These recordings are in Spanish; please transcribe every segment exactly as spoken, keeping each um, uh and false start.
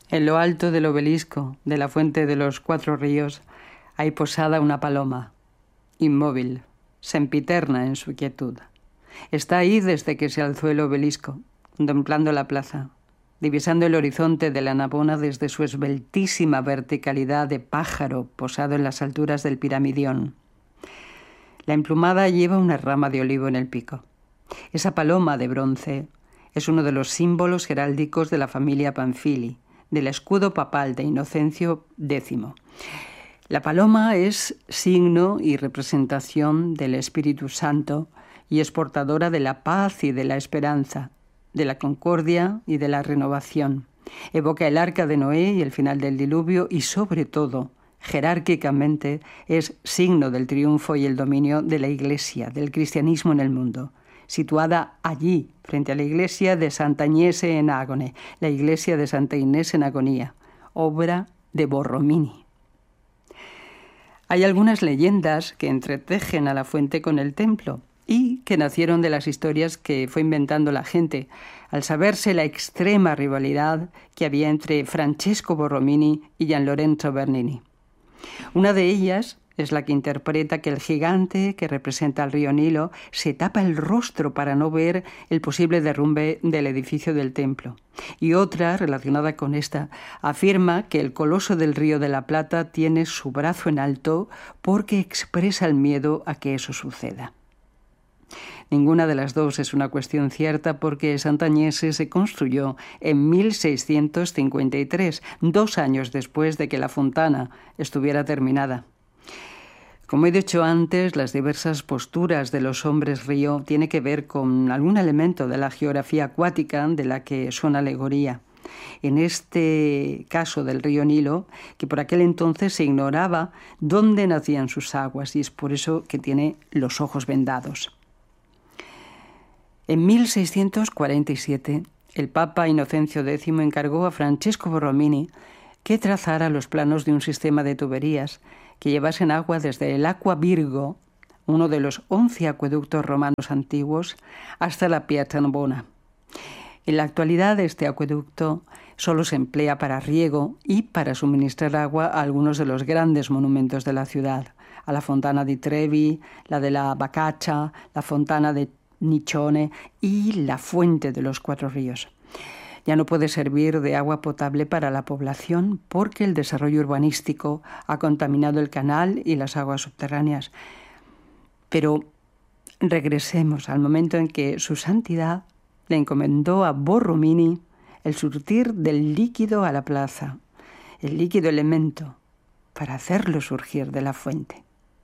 En lo alto del obelisco de la Fuente de los Cuatro Ríos hay posada una paloma, inmóvil, sempiterna en su quietud. Está ahí desde que se alzó el obelisco, contemplando la plaza, divisando el horizonte de la Navona desde su esbeltísima verticalidad de pájaro posado en las alturas del piramidión. La emplumada lleva una rama de olivo en el pico. Esa paloma de bronce es uno de los símbolos heráldicos de la familia Pamphili, del escudo papal de Inocencio décimo. La paloma es signo y representación del Espíritu Santo y es portadora de la paz y de la esperanza, de la concordia y de la renovación. Evoca el arca de Noé y el final del diluvio y, sobre todo, jerárquicamente, es signo del triunfo y el dominio de la Iglesia, del cristianismo en el mundo, situada allí, frente a la iglesia de Santa Agnese en Agone, la iglesia de Santa Inés en Agonía, obra de Borromini. Hay algunas leyendas que entretejen a la fuente con el templo y que nacieron de las historias que fue inventando la gente, al saberse la extrema rivalidad que había entre Francesco Borromini y Gian Lorenzo Bernini. Una de ellas es la que interpreta que el gigante que representa el río Nilo se tapa el rostro para no ver el posible derrumbe del edificio del templo. Y otra, relacionada con esta, afirma que el coloso del Río de la Plata tiene su brazo en alto porque expresa el miedo a que eso suceda. Ninguna de las dos es una cuestión cierta porque Santa Agnese se construyó en mil seiscientos cincuenta y tres, dos años después de que la fontana estuviera terminada. Como he dicho antes, las diversas posturas de los hombres río tienen que ver con algún elemento de la geografía acuática de la que son alegoría. En este caso del río Nilo, que por aquel entonces se ignoraba dónde nacían sus aguas y es por eso que tiene los ojos vendados. En mil seiscientos cuarenta y siete, el Papa Inocencio décimo encargó a Francesco Borromini que trazara los planos de un sistema de tuberías que llevasen agua desde el Aqua Virgo, uno de los once acueductos romanos antiguos, hasta la Piazza Navona. En la actualidad este acueducto solo se emplea para riego y para suministrar agua a algunos de los grandes monumentos de la ciudad, a la Fontana di Trevi, la de la Bacaccia, la Fontana de Niccione y la Fuente de los Cuatro Ríos. Ya no puede servir de agua potable para la población porque el desarrollo urbanístico ha contaminado el canal y las aguas subterráneas. Pero regresemos al momento en que su santidad le encomendó a Borromini el surtir del líquido a la plaza, el líquido elemento, para hacerlo surgir de la fuente.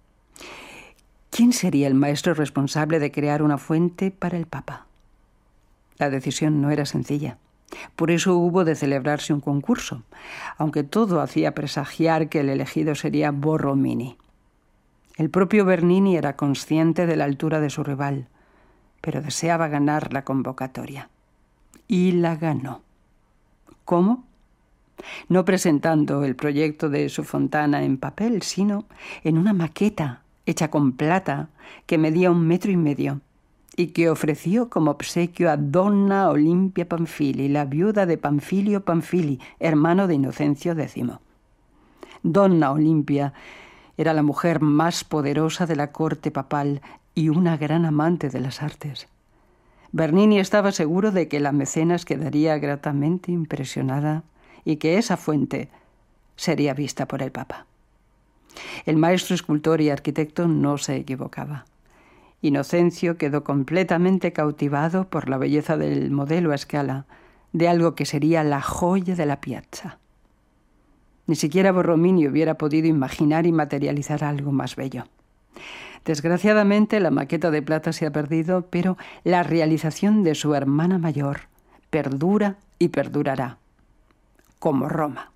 ¿Quién sería el maestro responsable de crear una fuente para el Papa? La decisión no era sencilla. Por eso hubo de celebrarse un concurso, aunque todo hacía presagiar que el elegido sería Borromini. El propio Bernini era consciente de la altura de su rival, pero deseaba ganar la convocatoria. Y la ganó. ¿Cómo? No presentando el proyecto de su fontana en papel, sino en una maqueta hecha con plata que medía un metro y medio y que ofreció como obsequio a Donna Olimpia Pamphili, la viuda de Pamphilio Pamphili, hermano de Inocencio décimo. Donna Olimpia era la mujer más poderosa de la corte papal y una gran amante de las artes. Bernini estaba seguro de que la mecenas quedaría gratamente impresionada y que esa fuente sería vista por el Papa. El maestro escultor y arquitecto no se equivocaba. Inocencio quedó completamente cautivado por la belleza del modelo a escala, de algo que sería la joya de la piazza. Ni siquiera Borromini hubiera podido imaginar y materializar algo más bello. Desgraciadamente, la maqueta de plata se ha perdido, pero la realización de su hermana mayor perdura y perdurará, como Roma.